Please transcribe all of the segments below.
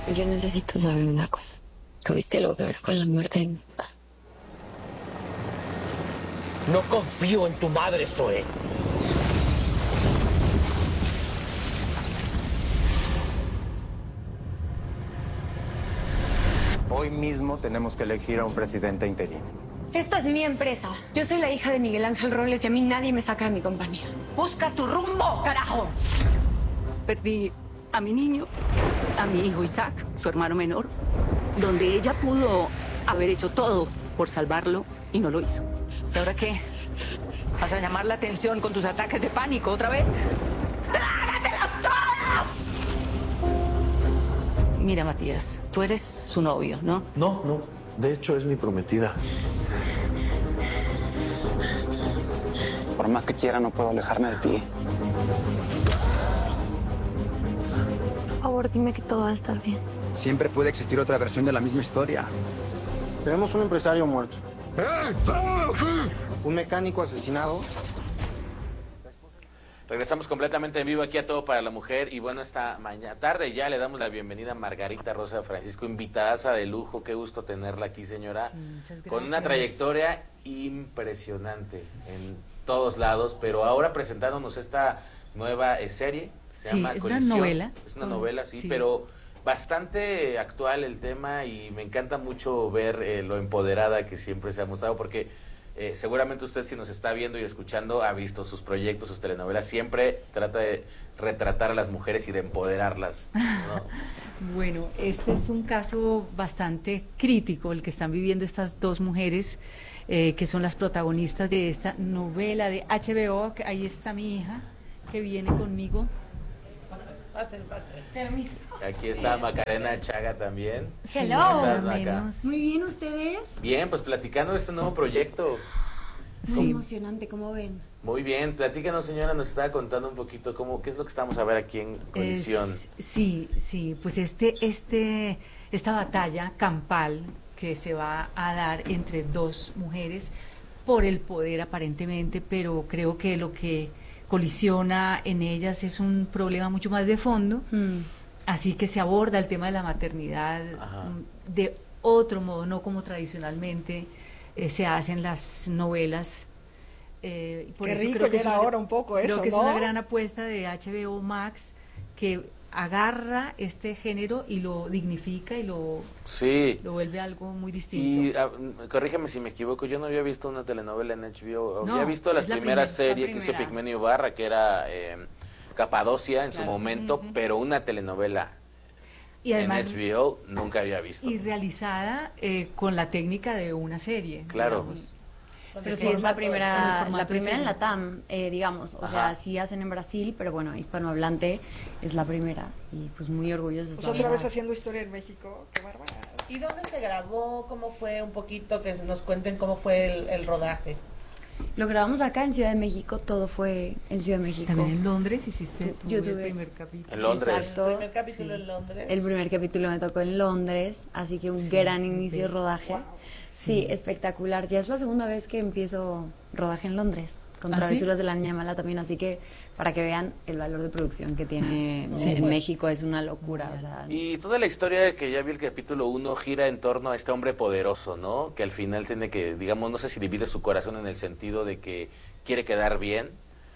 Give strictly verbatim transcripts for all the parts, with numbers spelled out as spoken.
Yo necesito saber una cosa. ¿Tuviste algo que ver con la muerte de mi papá? No confío en tu madre, Zoe. Hoy mismo tenemos que elegir a un presidente interino. Esta es mi empresa. Yo soy la hija de Miguel Ángel Robles y a mí nadie me saca de mi compañía. ¡Busca tu rumbo, carajo! Perdí a mi niño, a mi hijo Isaac, su hermano menor, donde ella pudo haber hecho todo por salvarlo y no lo hizo. ¿Y ahora qué? ¿Vas a llamar la atención con tus ataques de pánico otra vez? ¡Trágatelas todas! Mira, Matías, tú eres su novio, ¿no? No, no. De hecho, es mi prometida. Por más que quiera, no puedo alejarme de ti. Por favor, dime que todo va a estar bien. Siempre puede existir otra versión de la misma historia. Tenemos un empresario muerto. Un mecánico asesinado. Regresamos completamente en vivo aquí a Todo para la Mujer y bueno, esta mañana tarde ya le damos la bienvenida a Margarita Rosa Francisco, invitadaza de lujo, qué gusto tenerla aquí, señora, sí, con una trayectoria impresionante en todos lados, pero ahora presentándonos esta nueva eh, serie, se sí, llama es Colisión. una novela. Es una novela, sí, sí, pero bastante actual el tema y me encanta mucho ver eh, lo empoderada que siempre se ha mostrado porque Eh, seguramente usted, si nos está viendo y escuchando, ha visto sus proyectos, sus telenovelas, siempre trata de retratar a las mujeres y de empoderarlas, ¿no? Bueno, este es un caso bastante crítico, el que están viviendo estas dos mujeres, eh, que son las protagonistas de esta novela de H B O. Ahí está mi hija, que viene conmigo. Pase, pase. Permiso. Aquí está Macarena Chaga también. Hello. ¿Cómo estás, Maca? Muy bien, ¿ustedes? Bien, pues platicando de este nuevo proyecto. Muy Sí. emocionante, ¿cómo ven? Muy bien, platícanos, señora, nos estaba contando un poquito cómo, qué es lo que estamos a ver aquí en Colisión. Es- sí, sí, pues este, este, esta batalla campal que se va a dar entre dos mujeres por el poder aparentemente, pero creo que lo que colisiona en ellas es un problema mucho más de fondo, Mm. así que se aborda el tema de la maternidad Ajá. mm, de otro modo, no como tradicionalmente eh, se hacen las novelas. Eh, por Qué eso rico, creo que ya es era una- hora un poco creo eso, que es ¿no? una gran apuesta de H B O Max que agarra este género y lo dignifica y lo, Sí. lo vuelve algo muy Y distinto. ah, corrígeme si me equivoco, yo no había visto una telenovela en H B O, No, había visto la es la primera primer- serie la que hizo primera. Pigmenio Ibarra, que era eh, Capadocia en su Claro. momento, Ujú. pero una telenovela Y además, en H B O nunca había visto. y realizada eh, con la técnica de una serie. Claro. digamos. Pero el sí, es la formato, con el primera, formato la de primera en serie. la T A M, eh, digamos. O Ajá. sea, sí hacen en Brasil, pero bueno, hispanohablante es la primera. Y pues muy orgullosos. Pues la otra verdad. vez haciendo historia en México, qué bárbara. ¿Y dónde se grabó? ¿Cómo fue un poquito? Que nos cuenten cómo fue el, el rodaje. Lo grabamos acá en Ciudad de México, todo fue en Ciudad de México. También en Londres hiciste tú Yo el tuve- primer capítulo. En Londres. Exacto. El primer capítulo Sí. en Londres. El primer capítulo me tocó en Londres, así que un gran inicio de rodaje. Wow. Sí, espectacular. Ya es la segunda vez que empiezo rodaje en Londres, con ¿Ah, sí? Travesuras de la Niña Mala también, así que para que vean el valor de producción que tiene Sí, en pues. México es una locura. O sea, Y toda la historia que ya vi el capítulo uno gira en torno a este hombre poderoso, ¿no? Que al final tiene que, digamos, no sé si divide su corazón en el sentido de que quiere quedar bien,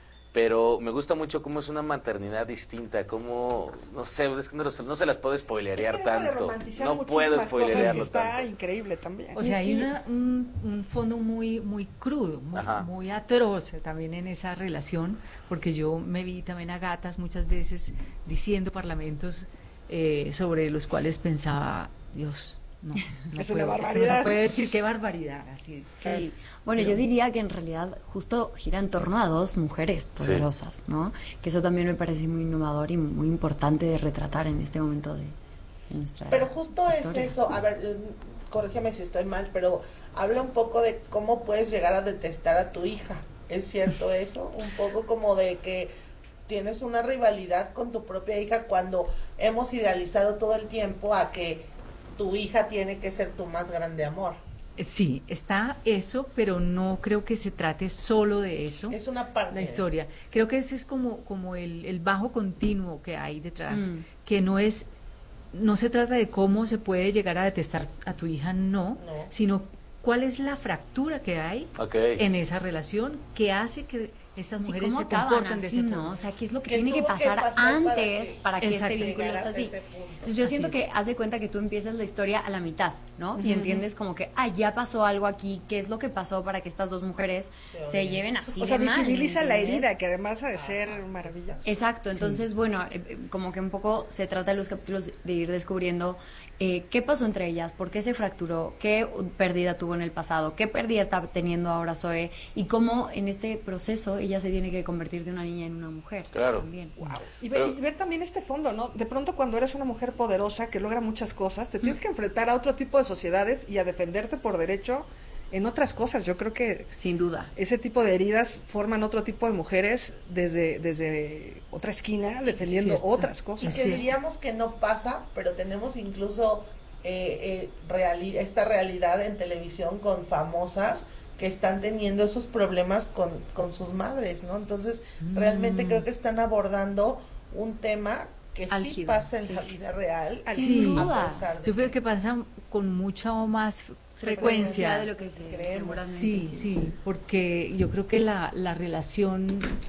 pero me gusta mucho cómo es una maternidad distinta, cómo, no sé, es que no, no se las puedo spoilerear Es que debe de tanto. romantizar No muchísimas puedo cosas que spoilerearlo está tanto. increíble también. O sea, hay una, un, un fondo muy muy crudo, muy, Ajá. muy atroz también en esa relación, porque yo me vi también a gatas muchas veces diciendo parlamentos eh, sobre los cuales pensaba, Dios, no, no Es una puedo, esto no barbaridad. se puede decir, qué barbaridad, así. sí. Bueno, yo diría que en realidad justo gira en torno a dos mujeres poderosas, ¿no? Que eso también me parece muy innovador y muy importante de retratar en este momento de, de nuestra Pero justo historia. es eso. A ver, eh, corrígeme si estoy mal, pero habla un poco de cómo puedes llegar a detestar a tu hija. ¿Es cierto eso? Un poco como de que tienes una rivalidad con tu propia hija cuando hemos idealizado todo el tiempo a que tu hija tiene que ser tu más grande amor. Sí, está eso, pero no creo que se trate solo de eso. Es una parte. La historia. Creo que ese es como, como el, el bajo continuo que hay detrás, Mm. que no es no se trata de cómo se puede llegar a detestar a tu hija, no, No. sino cuál es la fractura que hay Okay. en esa relación que hace que estas Sí, mujeres ¿cómo se acaban comporten de así, ese no? modo. O sea, ¿qué es lo que, ¿Qué tiene que tuvo que pasar, pasar para antes que- para que, Exacto. este vínculo llegaras esté a así? ese punto? Entonces yo Así siento es. que haz de cuenta que tú empiezas la historia a la mitad, ¿no? Y Ujú. entiendes como que, ah, ya pasó algo aquí, ¿qué es lo que pasó para que estas dos mujeres Se se, odien. lleven así O sea, de mal, visibiliza la ¿entiendes? herida, que además ha de ser maravillosa. Exacto, entonces, bueno, eh, eh, como que un poco se trata en los capítulos de ir descubriendo eh, qué pasó entre ellas, por qué se fracturó, qué pérdida tuvo en el pasado, qué pérdida está teniendo ahora Zoe y cómo en este proceso ella se tiene que convertir de una niña en una mujer. Claro. También. Y ver, Pero- y ver también este fondo, ¿no? De pronto cuando eres una mujer poderosa que logra muchas cosas, te tienes que enfrentar a otro tipo de sociedades y a defenderte por derecho en otras cosas. Yo creo que Sin duda. ese tipo de heridas forman otro tipo de mujeres desde, desde otra esquina defendiendo Cierto. otras Y cosas. que Sí. diríamos que no pasa, pero tenemos incluso eh, eh, reali- esta realidad en televisión con famosas que están teniendo esos problemas con, con sus madres, ¿no? Entonces, realmente Mm. creo que están abordando un tema que sí Álgido, pasa en sí. la vida real. Sin a duda. pesar de Yo creo que- que pasa con mucha más frecuencia. de lo que se, Creemos. seguramente Sí, sí, porque yo creo que la, la relación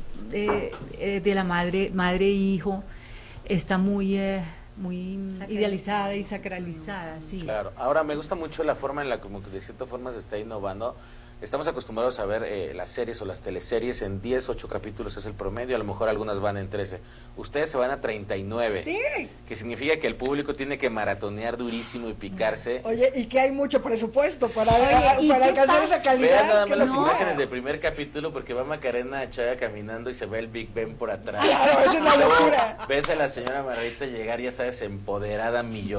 de, eh, de la madre, madre e hijo está muy, eh, muy Sacralizada. idealizada y sacralizada, sí. Claro. Ahora me gusta mucho la forma en la como que de cierta forma se está innovando. Estamos acostumbrados a ver eh, las series o las teleseries en diez, ocho capítulos es el promedio, a lo mejor algunas van en trece. Ustedes se van a treinta y nueve, Sí. que significa que el público tiene que maratonear durísimo y picarse. Oye, y que hay mucho presupuesto para, Oye, ¿y para qué alcanzar pasa? esa calidad. Vean nada que más las no- imágenes del primer capítulo porque va Macarena Chaya caminando y se ve el Big Ben por atrás. Claro, es una Luego locura. Ves a la señora Margarita llegar, ya sabes, empoderada, millonaria.